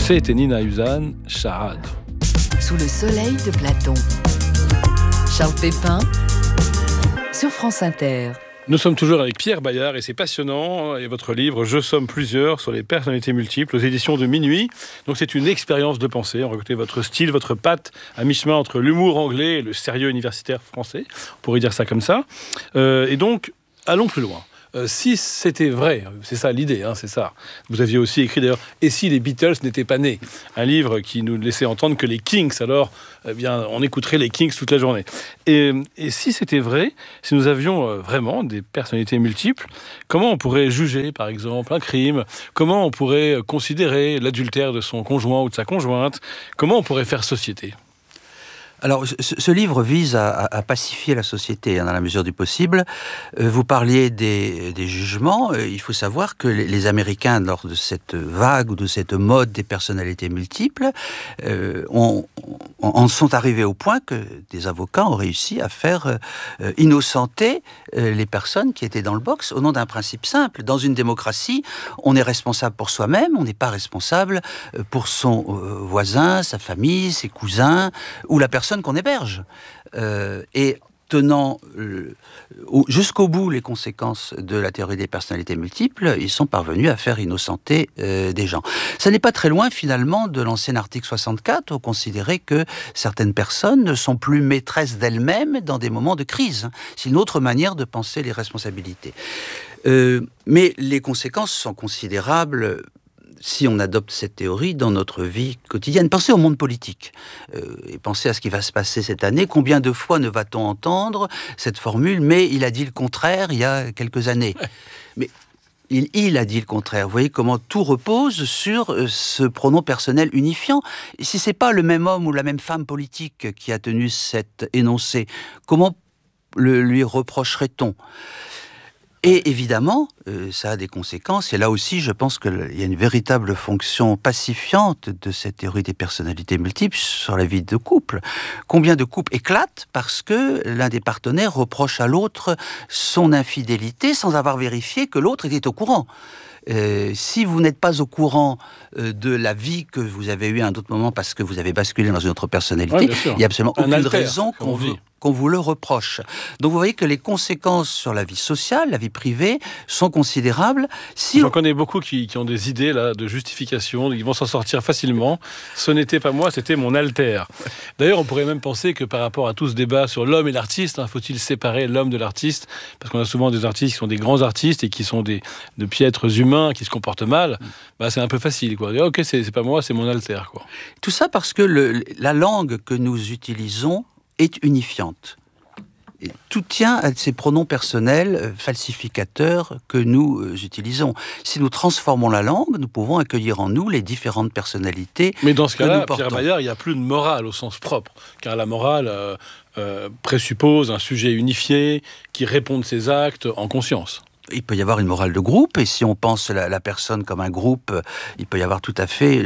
C'était Nina Uzan, Charade. Sous le soleil de Platon. Charles Pépin, sur France Inter. Nous sommes toujours avec Pierre Bayard et c'est passionnant. Et votre livre « Je somme plusieurs » sur les personnalités multiples aux éditions de Minuit. Donc c'est une expérience de pensée. On reconnaît votre style, votre patte à mi-chemin entre l'humour anglais et le sérieux universitaire français. On pourrait dire ça comme ça. Et donc, allons plus loin. Si c'était vrai, c'est ça l'idée, c'est ça. Vous aviez aussi écrit d'ailleurs « Et si les Beatles n'étaient pas nés ?» Un livre qui nous laissait entendre que les Kings, alors, on écouterait les Kings toute la journée. Et si c'était vrai, si nous avions vraiment des personnalités multiples, comment on pourrait juger, par exemple, un crime ? Comment on pourrait considérer l'adultère de son conjoint ou de sa conjointe ? Comment on pourrait faire société ? Alors, ce livre vise à pacifier la société, dans la mesure du possible. Vous parliez des jugements. Il faut savoir que les Américains, lors de cette vague ou de cette mode des personnalités multiples, en sont arrivés au point que des avocats ont réussi à faire innocenter les personnes qui étaient dans le box au nom d'un principe simple. Dans une démocratie, on est responsable pour soi-même, on n'est pas responsable pour son voisin, sa famille, ses cousins ou la personne qu'on héberge. Et tenant jusqu'au bout les conséquences de la théorie des personnalités multiples, ils sont parvenus à faire innocenter des gens. Ça n'est pas très loin finalement de l'ancien article 64 où considérer que certaines personnes ne sont plus maîtresses d'elles-mêmes dans des moments de crise. C'est une autre manière de penser les responsabilités. Mais les conséquences sont considérables si on adopte cette théorie dans notre vie quotidienne. Pensez au monde politique et pensez à ce qui va se passer cette année. Combien de fois ne va-t-on entendre cette formule « mais il a dit le contraire il y a quelques années ». Mais il a dit le contraire. Vous voyez comment tout repose sur ce pronom personnel unifiant. Et si c'est pas le même homme ou la même femme politique qui a tenu cet énoncé, comment lui reprocherait-on ? Et évidemment, ça a des conséquences. Et là aussi, je pense qu'il y a une véritable fonction pacifiante de cette théorie des personnalités multiples sur la vie de couple. Combien de couples éclatent parce que l'un des partenaires reproche à l'autre son infidélité sans avoir vérifié que l'autre était au courant. Si vous n'êtes pas au courant de la vie que vous avez eue à un autre moment parce que vous avez basculé dans une autre personnalité, il n'y a absolument aucune raison qu'on vous le reproche. Donc vous voyez que les conséquences sur la vie sociale, la vie privée, sont considérables. J'en connais beaucoup qui ont des idées là, de justification, ils vont s'en sortir facilement. Ce n'était pas moi, c'était mon alter. D'ailleurs, on pourrait même penser que par rapport à tout ce débat sur l'homme et l'artiste, faut-il séparer l'homme de l'artiste ? Parce qu'on a souvent des artistes qui sont des grands artistes et qui sont de piètres humains, qui se comportent mal. C'est un peu facile, quoi. Dire, ok, c'est pas moi, c'est mon alter, quoi. Tout ça parce que la langue que nous utilisons est unifiante. Et tout tient à ces pronoms personnels falsificateurs que nous utilisons. Si nous transformons la langue, nous pouvons accueillir en nous les différentes personnalités. Mais dans ce cas-là, Pierre Bayard, il n'y a plus de morale au sens propre, car la morale présuppose un sujet unifié qui répond de ses actes en conscience. Il peut y avoir une morale de groupe, et si on pense la personne comme un groupe, il peut y avoir tout à fait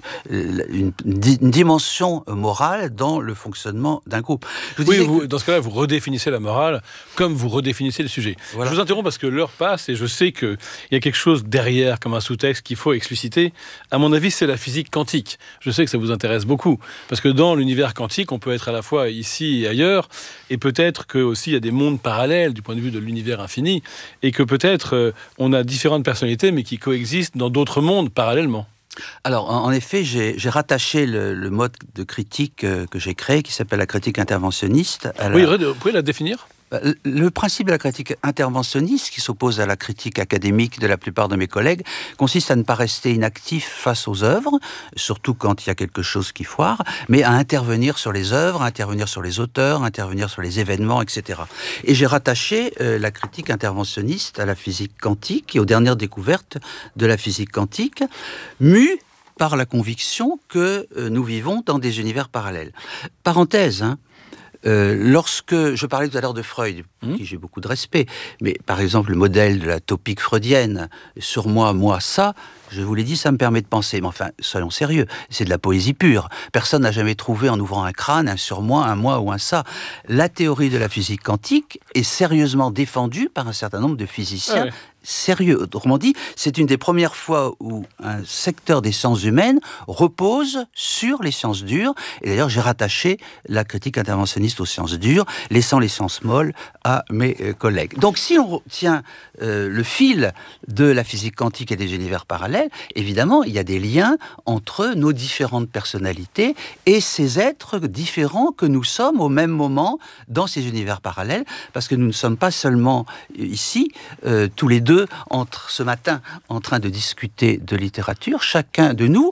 une dimension morale dans le fonctionnement d'un groupe. Dans ce cas-là, vous redéfinissez la morale comme vous redéfinissez le sujet. Voilà. Je vous interromps parce que l'heure passe et je sais qu'il y a quelque chose derrière, comme un sous-texte qu'il faut expliciter. À mon avis, c'est la physique quantique. Je sais que ça vous intéresse beaucoup, parce que dans l'univers quantique, on peut être à la fois ici et ailleurs, et peut-être qu'il y a des mondes parallèles du point de vue de l'univers infini, et que peut-être on a différentes personnalités, mais qui coexistent dans d'autres mondes parallèlement. Alors, en effet, j'ai rattaché le mode de critique que j'ai créé, qui s'appelle la critique interventionniste. Vous pouvez la définir ? Le principe de la critique interventionniste, qui s'oppose à la critique académique de la plupart de mes collègues, consiste à ne pas rester inactif face aux œuvres, surtout quand il y a quelque chose qui foire, mais à intervenir sur les œuvres, à intervenir sur les auteurs, à intervenir sur les événements, etc. Et j'ai rattaché la critique interventionniste à la physique quantique et aux dernières découvertes de la physique quantique, mue par la conviction que nous vivons dans des univers parallèles. Parenthèse, lorsque je parlais tout à l'heure de Freud, pour qui j'ai beaucoup de respect, mais par exemple le modèle de la topique freudienne, sur moi, moi, ça, je vous l'ai dit, ça me permet de penser. Mais enfin, soyons sérieux, c'est de la poésie pure. Personne n'a jamais trouvé en ouvrant un crâne un sur moi, un moi ou un ça. La théorie de la physique quantique est sérieusement défendue par un certain nombre de physiciens sérieux. Autrement dit, c'est une des premières fois où un secteur des sciences humaines repose sur les sciences dures. Et d'ailleurs, j'ai rattaché la critique interventionniste aux sciences dures, laissant les sciences molles à mes collègues. Donc, si on tient le fil de la physique quantique et des univers parallèles, évidemment, il y a des liens entre nos différentes personnalités et ces êtres différents que nous sommes au même moment dans ces univers parallèles, parce que nous ne sommes pas seulement ici, tous les deux, ce matin, en train de discuter de littérature. Chacun de nous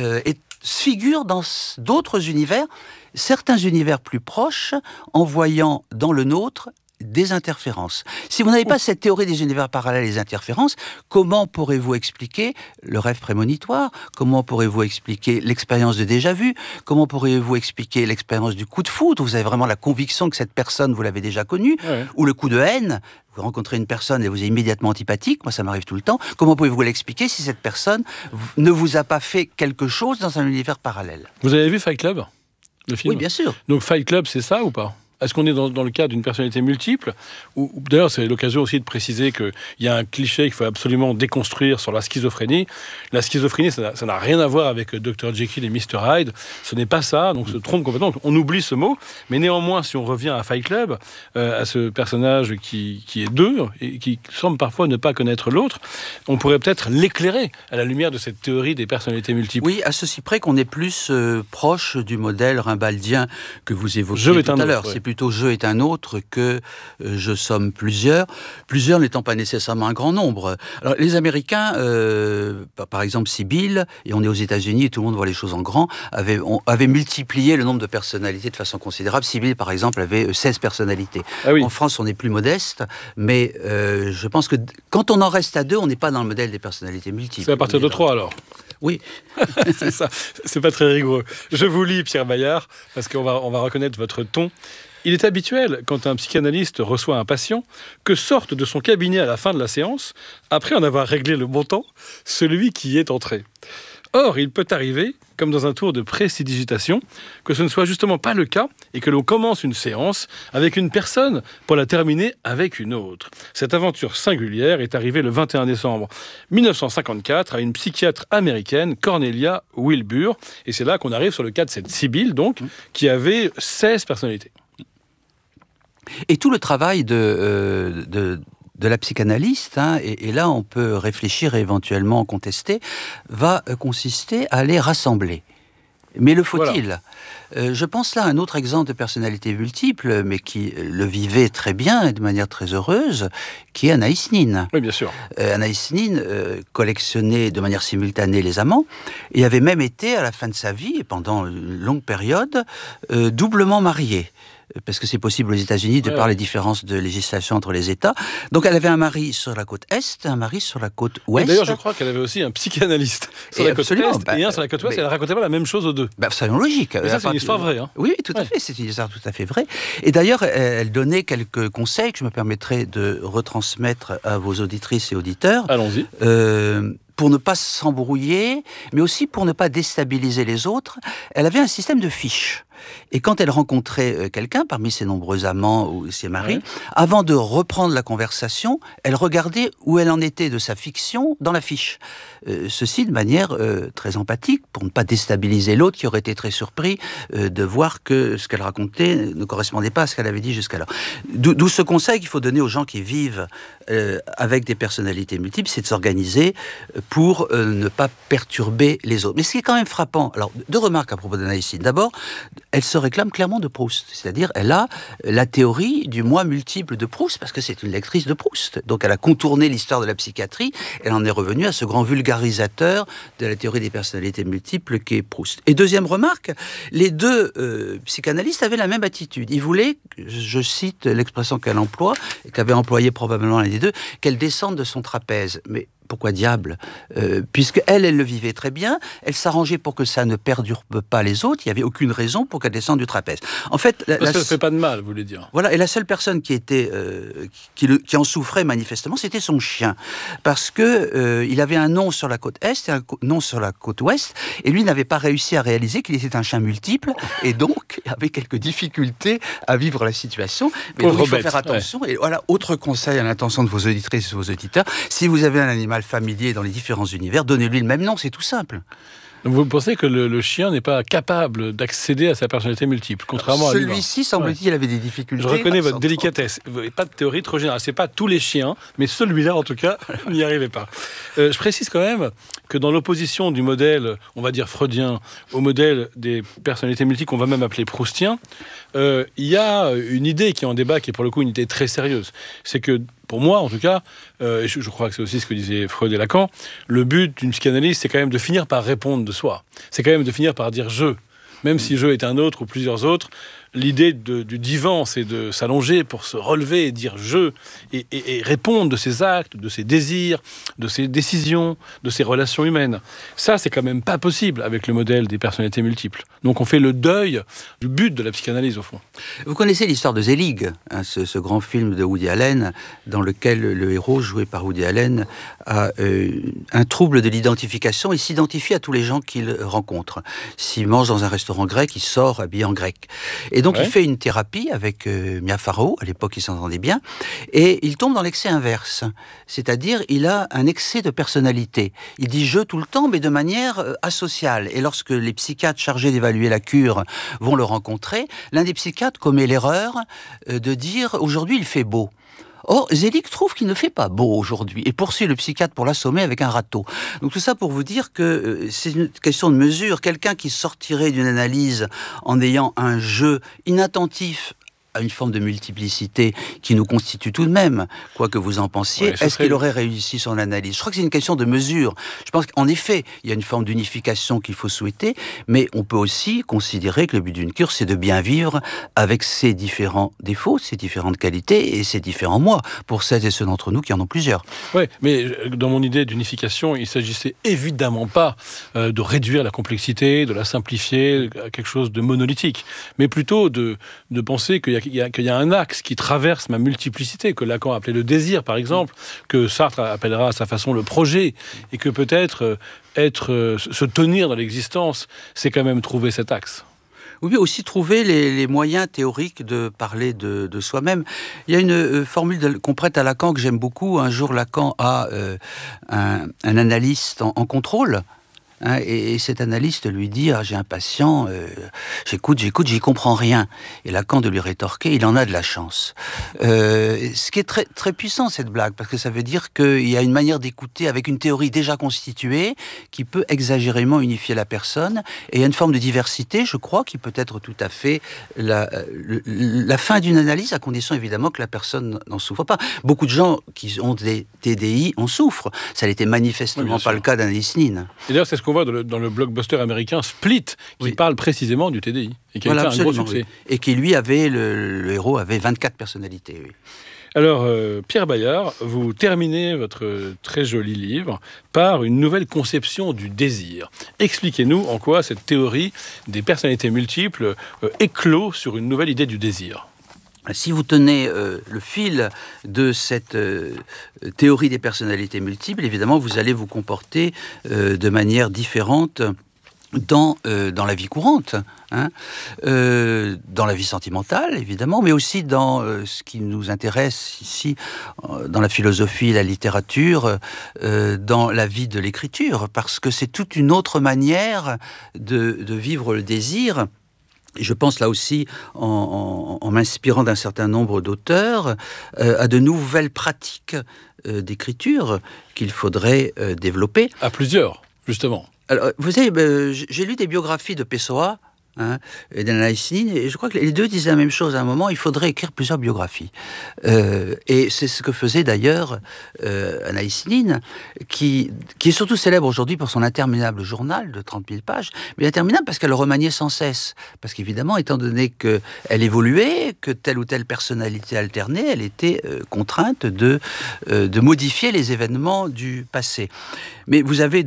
figure dans d'autres univers, certains univers plus proches, en voyant dans le nôtre des interférences. Si vous n'avez pas cette théorie des univers parallèles et des interférences, comment pourrez-vous expliquer le rêve prémonitoire? Comment pourrez-vous expliquer l'expérience de déjà-vu? Comment pourriez-vous expliquer l'expérience du coup de foudre? Vous avez vraiment la conviction que cette personne, vous l'avez déjà connue. Ouais. Ou le coup de haine. Vous rencontrez une personne et vous êtes immédiatement antipathique, moi ça m'arrive tout le temps. Comment pouvez-vous l'expliquer si cette personne ne vous a pas fait quelque chose dans un univers parallèle? Vous avez vu Fight Club, le film? Oui, bien sûr. Donc Fight Club, c'est ça ou pas? Est-ce qu'on est dans le cas d'une personnalité multiple? Ou d'ailleurs, c'est l'occasion aussi de préciser qu'il y a un cliché qu'il faut absolument déconstruire sur la schizophrénie. La schizophrénie, ça n'a rien à voir avec Dr. Jekyll et Mr. Hyde. Ce n'est pas ça, donc on se trompe complètement. Donc, on oublie ce mot. Mais néanmoins, si on revient à Fight Club, à ce personnage qui est deux et qui semble parfois ne pas connaître l'autre, on pourrait peut-être l'éclairer à la lumière de cette théorie des personnalités multiples. Oui, à ceci près qu'on est plus proche du modèle rimbaldien que vous évoquiez tout à l'heure. C'est plutôt je est un autre que je somme plusieurs. Plusieurs n'étant pas nécessairement un grand nombre. Alors, les Américains, par exemple Sibyl, et on est aux États-Unis et tout le monde voit les choses en grand, avaient multiplié le nombre de personnalités de façon considérable. Sibyl, par exemple, avait 16 personnalités. Ah oui. En France, on est plus modeste, mais je pense que quand on en reste à 2, on n'est pas dans le modèle des personnalités multiples. C'est à partir de 3 alors? Oui. C'est ça. C'est pas très rigoureux. Je vous lis, Pierre Bayard, parce qu'on va reconnaître votre ton. Il est habituel, quand un psychanalyste reçoit un patient, que sorte de son cabinet à la fin de la séance, après en avoir réglé le montant, celui qui y est entré. Or, il peut arriver, comme dans un tour de prestidigitation, que ce ne soit justement pas le cas et que l'on commence une séance avec une personne pour la terminer avec une autre. Cette aventure singulière est arrivée le 21 décembre 1954 à une psychiatre américaine, Cornelia Wilbur. Et c'est là qu'on arrive sur le cas de cette Sibyl, donc, qui avait 16 personnalités. Et tout le travail de la psychanalyste, et là on peut réfléchir et éventuellement contester, va consister à les rassembler. Mais le faut-il ? Je pense là à un autre exemple de personnalité multiple, mais qui le vivait très bien et de manière très heureuse, qui est Anaïs Nin. Oui, bien sûr. Anaïs Nin collectionnait de manière simultanée les amants et avait même été, à la fin de sa vie, et pendant une longue période, doublement mariée. Parce que c'est possible aux États-Unis de par les différences de législation entre les États. Donc elle avait un mari sur la côte Est, un mari sur la côte Ouest. Et d'ailleurs, je crois qu'elle avait aussi un psychanalyste sur la côte Est et un sur la côte Ouest. Elle racontait pas la même chose aux deux. C'est logique. Mais ça, c'est une histoire vraie. Hein. Oui, tout à fait. C'est une histoire tout à fait vraie. Et d'ailleurs, elle donnait quelques conseils que je me permettrai de retransmettre à vos auditrices et auditeurs. Allons-y. Pour ne pas s'embrouiller, mais aussi pour ne pas déstabiliser les autres. Elle avait un système de fiches. Et quand elle rencontrait quelqu'un, parmi ses nombreux amants ou ses maris, avant de reprendre la conversation, elle regardait où elle en était de sa fiction dans la fiche. Ceci de manière très empathique, pour ne pas déstabiliser l'autre qui aurait été très surpris de voir que ce qu'elle racontait ne correspondait pas à ce qu'elle avait dit jusqu'alors. D'où ce conseil qu'il faut donner aux gens qui vivent avec des personnalités multiples, c'est de s'organiser pour ne pas perturber les autres. Mais ce qui est quand même frappant, alors 2 remarques à propos d'Anaïs Nin. D'abord, elle se réclame clairement de Proust. C'est-à-dire, elle a la théorie du moi multiple de Proust, parce que c'est une lectrice de Proust. Donc, elle a contourné l'histoire de la psychiatrie, elle en est revenue à ce grand vulgarisateur de la théorie des personnalités multiples qu'est Proust. Et deuxième remarque, les 2 psychanalystes avaient la même attitude. Ils voulaient, je cite l'expression qu'elle emploie, et qu'avait employé probablement l'un des 2, qu'elle descende de son trapèze. Mais pourquoi diable puisque elle le vivait très bien, elle s'arrangeait pour que ça ne perturbe pas les autres, il n'y avait aucune raison pour qu'elle descende du trapèze. En fait, parce que ça ne fait pas de mal, vous voulez dire. Voilà, et la seule personne qui qui en souffrait manifestement, c'était son chien. Parce que il avait un nom sur la côte Est et un nom sur la côte Ouest, et lui n'avait pas réussi à réaliser qu'il était un chien multiple, et donc avait quelques difficultés à vivre la situation. Mais donc, il faut faire attention. Ouais. Et voilà, autre conseil à l'intention de vos auditrices et de vos auditeurs, si vous avez un animal familier dans les différents univers, donnez-lui le même nom, c'est tout simple. Vous pensez que le chien n'est pas capable d'accéder à sa personnalité multiple, contrairement à l'humain. Celui-ci, semble-t-il, il avait des difficultés. Je reconnais votre délicatesse. Vous n'avez pas de théorie trop générale. C'est pas tous les chiens, mais celui-là, en tout cas, n'y arrivait pas. Je précise quand même que dans l'opposition du modèle, on va dire freudien, au modèle des personnalités multiples, qu'on va même appeler proustien, il y a une idée qui est en débat, qui est pour le coup une idée très sérieuse. C'est que, pour moi, en tout cas, et je crois que c'est aussi ce que disaient Freud et Lacan, le but d'une psychanalyse, c'est quand même de finir par répondre de soi. C'est quand même de finir par dire « je ». Même si je est un autre ou plusieurs autres, l'idée du divan, c'est de s'allonger pour se relever et dire « je » et répondre de ses actes, de ses désirs, de ses décisions, de ses relations humaines. Ça, c'est quand même pas possible avec le modèle des personnalités multiples. Donc on fait le deuil du but de la psychanalyse, au fond. Vous connaissez l'histoire de Zelig, hein, ce grand film de Woody Allen, dans lequel le héros, joué par Woody Allen, a un trouble de l'identification et s'identifie à tous les gens qu'il rencontre. S'il mange dans un restaurant grec, il sort habillé en grec. Et donc, il fait une thérapie avec Mia Farrow, à l'époque, il s'entendait bien, et il tombe dans l'excès inverse. C'est-à-dire, il a un excès de personnalité. Il dit « je » tout le temps, mais de manière asociale. Et lorsque les psychiatres chargés d'évaluer la cure vont le rencontrer, l'un des psychiatres commet l'erreur de dire « aujourd'hui, il fait beau ». Or, Zelig trouve qu'il ne fait pas beau aujourd'hui et poursuit le psychiatre pour l'assommer avec un râteau. Donc tout ça pour vous dire que c'est une question de mesure. Quelqu'un qui sortirait d'une analyse en ayant un jeu inattentif à une forme de multiplicité qui nous constitue tout de même, quoi que vous en pensiez, est-ce qu'il aurait réussi son analyse ? Je crois que c'est une question de mesure. Je pense qu'en effet, il y a une forme d'unification qu'il faut souhaiter, mais on peut aussi considérer que le but d'une cure, c'est de bien vivre avec ses différents défauts, ses différentes qualités et ses différents moi, pour celles et ceux d'entre nous qui en ont plusieurs. Oui, mais dans mon idée d'unification, il ne s'agissait évidemment pas de réduire la complexité, de la simplifier à quelque chose de monolithique, mais plutôt de penser qu'il y a un axe qui traverse ma multiplicité, que Lacan appelait le désir, par exemple, que Sartre appellera à sa façon le projet, et que peut-être se tenir dans l'existence, c'est quand même trouver cet axe. Oui, aussi trouver les moyens théoriques de parler de soi-même. Il y a une formule qu'on prête à Lacan que j'aime beaucoup. Un jour, Lacan a un analyste en contrôle. Hein, et cet analyste lui dit « j'ai un patient, j'écoute, j'y comprends rien ». Et Lacan de lui rétorquer « il en a de la chance ». Ce qui est très, très puissant, cette blague, parce que ça veut dire qu'il y a une manière d'écouter avec une théorie déjà constituée qui peut exagérément unifier la personne. Et il y a une forme de diversité, je crois, qui peut être tout à fait la fin d'une analyse, à condition évidemment que la personne n'en souffre pas. Beaucoup de gens qui ont des TDI en souffrent. Ça n'était manifestement pas le cas d'Anaïs Nin. Et d'ailleurs, c'est ce qu'on voit dans le blockbuster américain Split, qui parle précisément du TDI, et qui a été un gros succès. Oui. Et qui, lui, le héros avait 24 personnalités. Oui. Alors, Pierre Bayard, vous terminez votre très joli livre par une nouvelle conception du désir. Expliquez-nous en quoi cette théorie des personnalités multiples éclot sur une nouvelle idée du désir. Si vous tenez le fil de cette théorie des personnalités multiples, évidemment, vous allez vous comporter de manière différente dans la vie courante, hein, dans la vie sentimentale, évidemment, mais aussi dans ce qui nous intéresse ici, dans la philosophie, la littérature, dans la vie de l'écriture, parce que c'est toute une autre manière de vivre le désir. Et je pense là aussi, en m'inspirant d'un certain nombre d'auteurs, à de nouvelles pratiques d'écriture qu'il faudrait développer. À plusieurs, justement. Alors, vous savez, j'ai lu des biographies de Pessoa, et d'Anaïs Nin, et je crois que les deux disaient la même chose à un moment, il faudrait écrire plusieurs biographies. Et c'est ce que faisait d'ailleurs Anaïs Nin, qui est surtout célèbre aujourd'hui pour son interminable journal de 30 000 pages, mais interminable parce qu'elle le remaniait sans cesse. Parce qu'évidemment, étant donné qu'elle évoluait, que telle ou telle personnalité alternait, elle était contrainte de modifier les événements du passé. Mais vous avez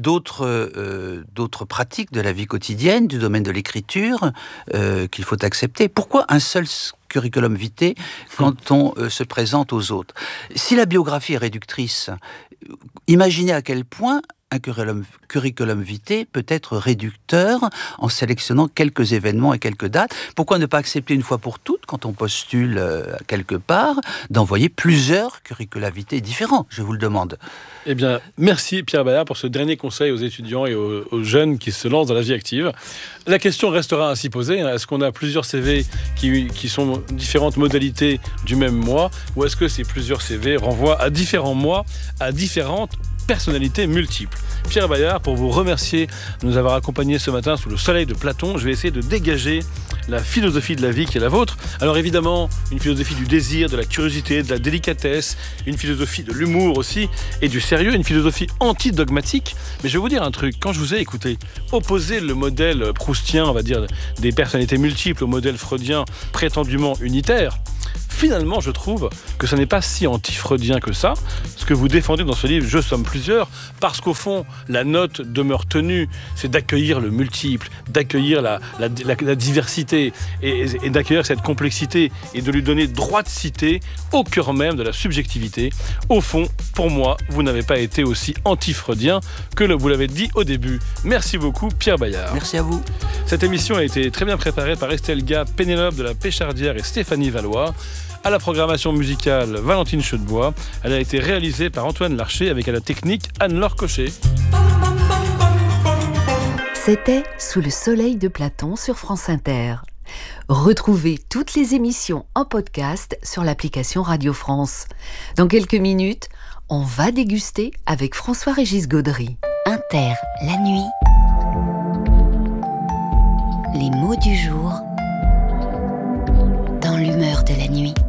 d'autres pratiques de la vie quotidienne, du domaine de l'écriture, qu'il faut accepter. Pourquoi un seul curriculum vitae quand on se présente aux autres? Si la biographie est réductrice, imaginez à quel point un curriculum vitae peut être réducteur en sélectionnant quelques événements et quelques dates. Pourquoi ne pas accepter une fois pour toutes, quand on postule quelque part, d'envoyer plusieurs curricula vitae différents? Je vous le demande. Eh bien, merci Pierre Bayard pour ce dernier conseil aux étudiants et aux jeunes qui se lancent dans la vie active. La question restera ainsi posée. Est-ce qu'on a plusieurs CV qui sont différentes modalités du même mois, ou est-ce que ces plusieurs CV renvoient à différents mois, à différentes personnalités multiples? Pierre Bayard, pour vous remercier de nous avoir accompagnés ce matin sous le soleil de Platon, je vais essayer de dégager la philosophie de la vie qui est la vôtre. Alors évidemment, une philosophie du désir, de la curiosité, de la délicatesse, une philosophie de l'humour aussi, et du sérieux, une philosophie antidogmatique. Mais je vais vous dire un truc, quand je vous ai écouté opposer le modèle proustien, on va dire, des personnalités multiples au modèle freudien prétendument unitaire, finalement, je trouve que ce n'est pas si anti-freudien que ça, ce que vous défendez dans ce livre « Je somme plusieurs », parce qu'au fond, la note demeure tenue, c'est d'accueillir le multiple, d'accueillir la diversité et d'accueillir cette complexité et de lui donner droit de cité au cœur même de la subjectivité. Au fond, pour moi, vous n'avez pas été aussi anti-freudien que vous l'avez dit au début. Merci beaucoup, Pierre Bayard. Merci à vous. Cette émission a été très bien préparée par Estelle Gap, Pénélope de la Péchardière et Stéphanie Valois. À la programmation musicale, Valentine Chaudebois. Elle a été réalisée par Antoine Larcher avec à la technique Anne-Laure Cochet. C'était Sous le soleil de Platon sur France Inter. Retrouvez toutes les émissions en podcast sur l'application Radio France. Dans quelques minutes, on va déguster avec François-Régis Gaudry. Inter, la nuit. Les mots du jour dans l'humeur de la nuit.